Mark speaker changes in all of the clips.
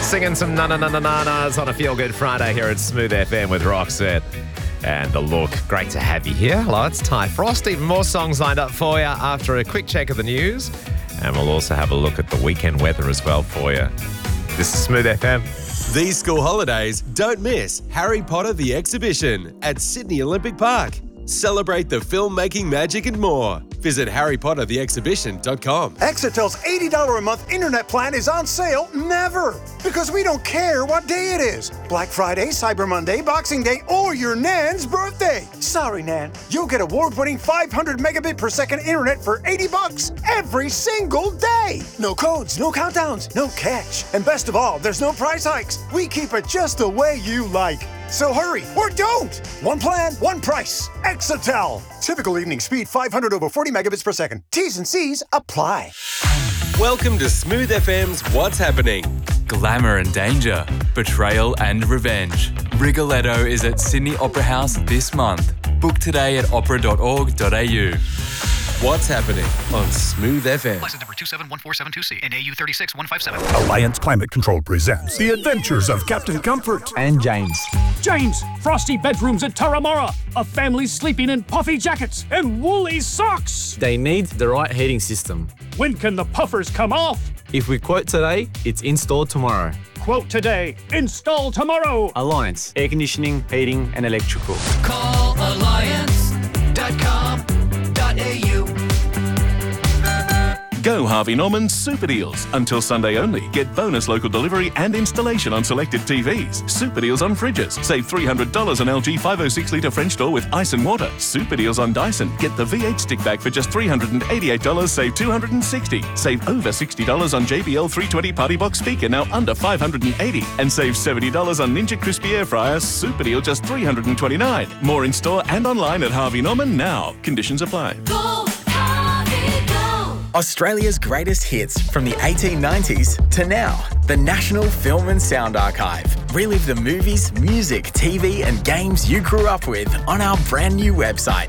Speaker 1: Singing some na-na-na-na-na-nas on a feel-good Friday here at Smooth FM with Roxette. And The Look. Great to have you here. Hello, it's Ty Frost. Even more songs lined up for you after a quick check of the news. And we'll also have a look at the weekend weather as well for you. This is Smooth FM.
Speaker 2: These school holidays, don't miss Harry Potter the Exhibition at Sydney Olympic Park. Celebrate the filmmaking magic and more. Visit harrypottertheexhibition.com.
Speaker 3: Exitel's $80 a month internet plan is on sale never, because we don't care what day it is. Black Friday, Cyber Monday, Boxing Day, or your Nan's birthday. Sorry, Nan. You'll get award-winning 500 megabit per second internet for $80 every single day. No codes, no countdowns, no catch. And best of all, there's no price hikes. We keep it just the way you like. So hurry, or don't! One plan, one price. Exitel. Typical evening speed 500 over 40 megabits per second. T's and C's apply.
Speaker 2: Welcome to Smooth FM's What's Happening.
Speaker 4: Glamour and danger, betrayal and revenge. Rigoletto is at Sydney Opera House this month. Book today at opera.org.au.
Speaker 2: What's Happening on Smooth FM.
Speaker 5: License number 271472C and AU 36157.
Speaker 6: Alliance Climate Control presents The Adventures of Captain Comfort
Speaker 7: and James.
Speaker 8: James, frosty bedrooms at Taramara. A family sleeping in puffy jackets and woolly socks.
Speaker 7: They need the right heating system.
Speaker 8: When can the puffers come off?
Speaker 7: If we quote today, it's installed tomorrow.
Speaker 8: Quote today, install tomorrow.
Speaker 7: Alliance, air conditioning, heating and electrical.
Speaker 5: Call alliance.com.au.
Speaker 9: Go Harvey Norman Super Deals. Until Sunday only. Get bonus local delivery and installation on selected TVs. Super Deals on fridges. Save $300 on LG 506-litre French door with ice and water. Super Deals on Dyson. Get the V8 stick back for just $388. Save $260. Save over $60 on JBL 320 Party Box speaker, now under $580. And save $70 on Ninja Crispy Air Fryer. Super Deal just $329. More in store and online at Harvey Norman now. Conditions apply.
Speaker 10: Australia's greatest hits from the 1890s to now. The National Film and Sound Archive. Relive the movies, music, TV and games you grew up with on our brand new website,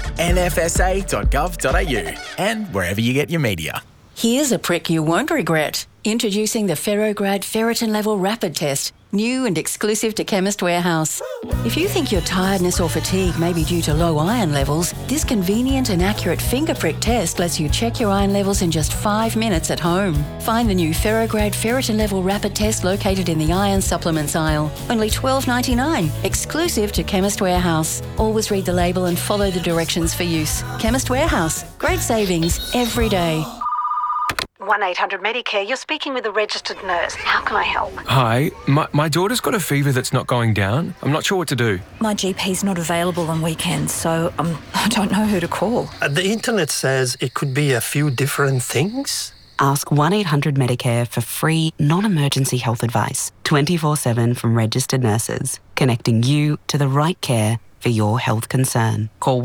Speaker 10: nfsa.gov.au, and wherever you get your media.
Speaker 11: Here's a prick you won't regret. Introducing the Ferrograd Ferritin Level Rapid Test, new and exclusive to Chemist Warehouse. If you think your tiredness or fatigue may be due to low iron levels, this convenient and accurate finger prick test lets you check your iron levels in just 5 minutes at home. Find the new Ferrograd Ferritin Level Rapid Test located in the iron supplements aisle. Only $12.99, exclusive to Chemist Warehouse. Always read the label and follow the directions for use. Chemist Warehouse, great savings every day.
Speaker 12: 1-800-MEDICARE, you're speaking with a registered nurse. How can I help?
Speaker 13: Hi, my daughter's got a fever that's not going down. I'm not sure what to do.
Speaker 14: My GP's not available on weekends, so I don't know who to call.
Speaker 15: The internet says it could be a few different things.
Speaker 16: Ask 1-800-MEDICARE for free, non-emergency health advice, 24/7 from registered nurses, connecting you to the right care for your health concern. Call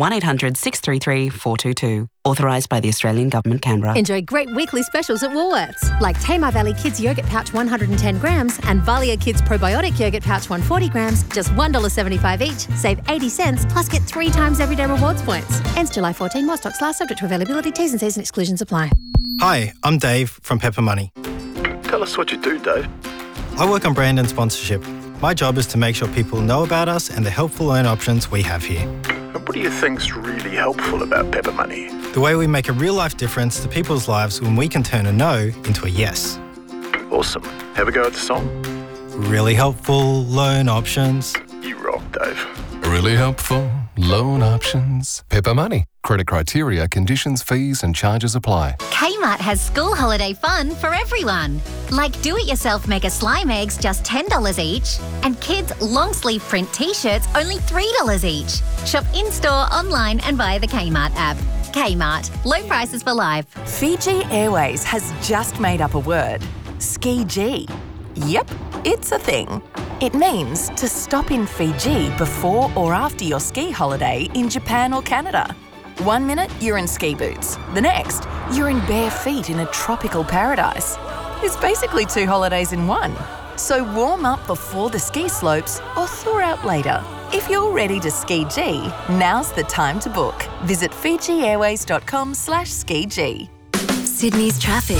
Speaker 16: 1-800-633-422. Authorised by the Australian Government, Canberra.
Speaker 17: Enjoy great weekly specials at Woolworths, like Tamar Valley Kids Yogurt Pouch 110 grams and Valia Kids Probiotic Yogurt Pouch 140 grams, just $1.75 each. Save 80 cents, plus get 3 times everyday rewards points. Ends July 14. More stocks last, subject to availability. T's and C's and exclusions apply.
Speaker 15: Hi, I'm Dave from Pepper Money.
Speaker 18: Tell us what you do, Dave.
Speaker 15: I work on brand and sponsorship. My job is to make sure people know about us and the helpful loan options we have here.
Speaker 18: And what do you think's really helpful about Pepper Money?
Speaker 15: The way we make a real-life difference to people's lives when we can turn a no into a yes.
Speaker 18: Awesome. Have a go at the song?
Speaker 15: Really helpful loan options.
Speaker 18: You rock, Dave.
Speaker 19: Really helpful loan options. Pepper Money. Credit criteria, conditions, fees and charges apply.
Speaker 20: Kmart has school holiday fun for everyone. Like do-it-yourself mega slime eggs, just $10 each. And kids' long-sleeve print T-shirts, only $3 each. Shop in-store, online and via the Kmart app. Kmart. Low prices for life.
Speaker 2: Fiji Airways has just made up a word. Ski G. Yep, it's a thing. It means to stop in Fiji before or after your ski holiday in Japan or Canada. 1 minute, you're in ski boots. The next, you're in bare feet in a tropical paradise. It's basically 2 holidays in one. So warm up before the ski slopes or thaw out later. If you're ready to ski G, now's the time to book. Visit FijiAirways.com/ski G.
Speaker 11: Sydney's traffic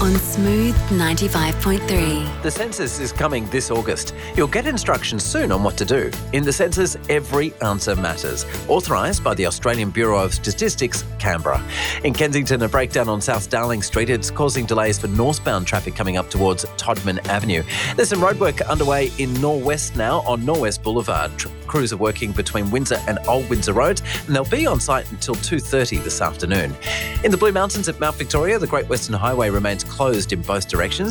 Speaker 11: on Smooth 95.3.
Speaker 21: The census is coming this August. You'll get instructions soon on what to do. In the census, every answer matters. Authorised by the Australian Bureau of Statistics, Canberra. In Kensington, a breakdown on South Darling Street. It's causing delays for northbound traffic coming up towards Todman Avenue. There's some roadwork underway in Norwest now on Norwest Boulevard. Crews are working between Windsor and Old Windsor Roads, and they'll be on site until 2:30 this afternoon. In the Blue Mountains at Mount Victoria, the Great Western Highway remains closed in both directions.